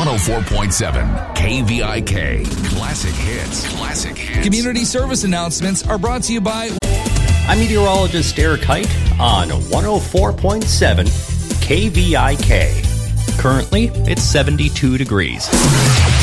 104.7 KVIK. Classic hits. Classic hits. Community service announcements are brought to you by... I'm meteorologist Eric Height on 104.7 KVIK. Currently, it's 72 degrees.